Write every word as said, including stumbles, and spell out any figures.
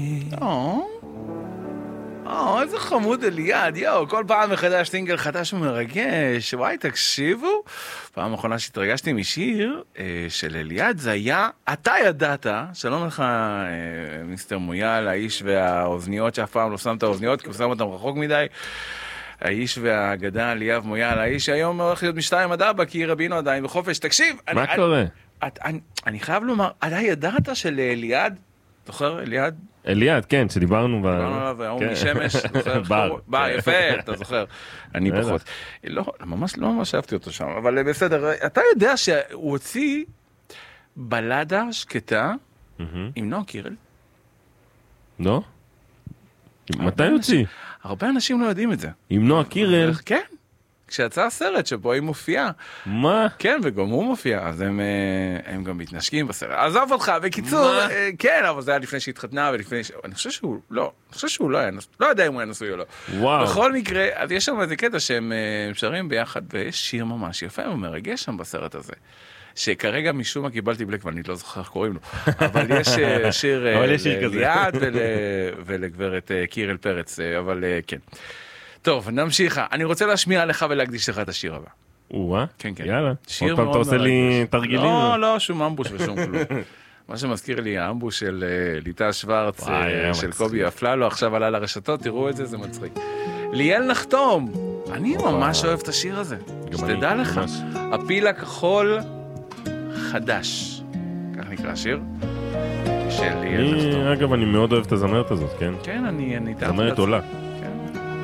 או, או, איזה חמוד אליעד, יאו, כל פעם מחדש טינגל חדש ומרגש, וואי, תקשיבו, פעם האחרונה שהתרגשתי משיר אה, של אליעד, זה היה, אתה ידעת, שלום לך אה, מיסטר מויאל, האיש והאוזניות שאף פעם לא שם את האוזניות, כי הוא שם אותם רחוק מדי, האיש והאגדה ליאב מויאל, האיש היום הולך להיות משתיים עד ארבע, כי רבינו עדיין בחופש, תקשיב, מה אני, קורה? אני, אני, אני חייב לומר, אתה ידעת של אליעד, זוכר אליעד? אליעד, כן, שדיברנו ב... דיברנו עליו, ההוא משמש, בר. בר, יפה, אתה זוכר. אני פחות. לא, ממש לא ממש אהבתי אותו שם, אבל בסדר, אתה יודע שהוא הוציא בלדה שקטה עם נועה קירל? לא? מתי הוציא? הרבה אנשים לא יודעים את זה. עם נועה קירל? כן. כשיצא הסרט שבו היא מופיעה. מה? כן, וגם הוא מופיע, אז הם, הם גם מתנשקים בסרט. עזוב אותך, בקיצור, כן, אבל זה היה לפני שהתחתנה, ולפני ש... אני חושב שהוא, לא, אני חושב שהוא לא היה נשוי, לא יודע אם הוא היה נשוי או לא. וואו. בכל מקרה, אז יש שם איזה קטע שהם שרים ביחד, ויש שיר ממש יפה, הוא מרגש שם בסרט הזה. שכרגע משום מה קיבלתי בלק, ואני לא זוכר איך קוראים לו, אבל יש שיר ליעד ולגברת קירל פרץ, אבל כן. טוב, נמשיך. אני רוצה להשמיע לך ולהקדיש לך את השיר הבא. וואה, כן, כן. יאללה. שיר עוד פעם אתה עושה לי תרגילים? לא, לא, שום אמבוש ושום כלום. מה שמזכיר לי, האמבוש של ליטה שוורץ, של קובי אפללו, עכשיו עלה לרשתות, תראו את זה, זה מצחיק. ליאל נחתום. אני ממש אוהב את השיר הזה. שתדע לך. הפיל הכחול חדש. כך נקרא השיר. של ליאל נחתום. אגב, אני מאוד אוהב את הזמרת הזאת, כן? כן, אני... זמרת עולה.